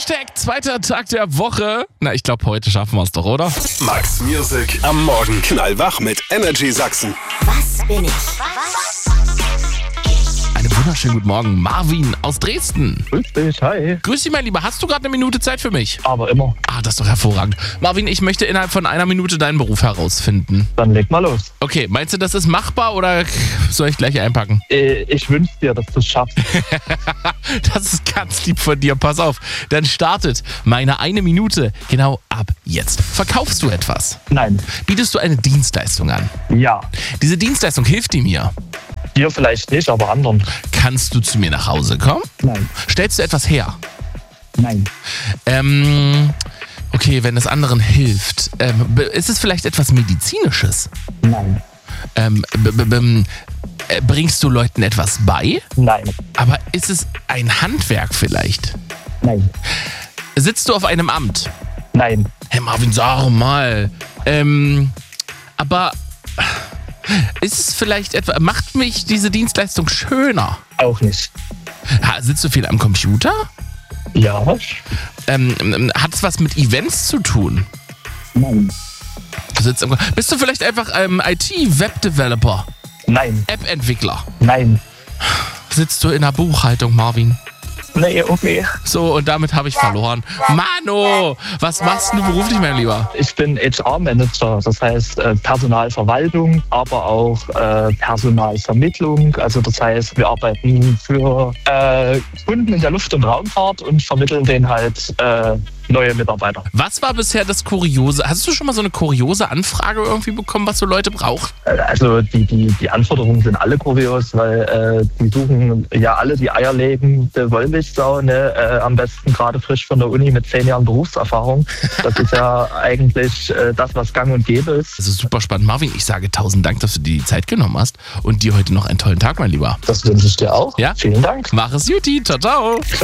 Hashtag zweiter Tag der Woche. Na, ich glaube, heute schaffen wir es doch, oder? Max Music am Morgen. Knallwach mit Energy Sachsen. Was bin ich? Einen wunderschönen guten Morgen, Marvin aus Dresden. Grüß dich, hi. Grüß dich, mein Lieber. Hast du gerade eine Minute Zeit für mich? Aber immer. Ah, das ist doch hervorragend. Marvin, ich möchte innerhalb von einer Minute deinen Beruf herausfinden. Dann leg mal los. Okay, meinst du, das ist machbar oder soll ich gleich einpacken? Ich wünsche dir, dass du es schaffst. Das ist ganz lieb von dir. Pass auf. Dann startet meine eine Minute genau ab jetzt. Verkaufst du etwas? Nein. Bietest du eine Dienstleistung an? Ja. Diese Dienstleistung hilft die mir. Dir vielleicht nicht, aber anderen. Kannst du zu mir nach Hause kommen? Nein. Stellst du etwas her? Nein. Okay, wenn es anderen hilft. Ist es vielleicht etwas Medizinisches? Nein. Bringst du Leuten etwas bei? Nein. Aber ist es ein Handwerk vielleicht? Nein. Sitzt du auf einem Amt? Nein. Hey Marvin, sag mal. Aber ist es vielleicht etwa, macht mich diese Dienstleistung schöner? Auch nicht. Sitzt du viel am Computer? Ja. Hat es was mit Events zu tun? Nein. Bist du vielleicht einfach IT-Web-Developer? Nein. App-Entwickler? Nein. Sitzt du in der Buchhaltung, Marvin? Nee, okay. So, und damit habe ich verloren. Mano, was machst du beruflich, mein Lieber? Ich bin HR-Manager, das heißt Personalverwaltung, aber auch Personalvermittlung. Also das heißt, wir arbeiten für Kunden in der Luft- und Raumfahrt und vermitteln denen halt neue Mitarbeiter. Was war bisher das Kuriose? Hast du schon mal so eine kuriose Anfrage irgendwie bekommen, was so Leute brauchen? Also die Anforderungen sind alle kurios, weil die suchen ja alle die eierlegende Wollmilchsau, ne? Am besten gerade frisch von der Uni mit 10 Jahren Berufserfahrung. Das ist ja eigentlich das, was gang und gäbe ist. Das ist super spannend. Marvin, ich sage 1000 Dank, dass du dir die Zeit genommen hast und dir heute noch einen tollen Tag, mein Lieber. Das wünsche ich dir auch. Ja? Vielen Dank. Mach es, Juti. Ciao, ciao. Ciao.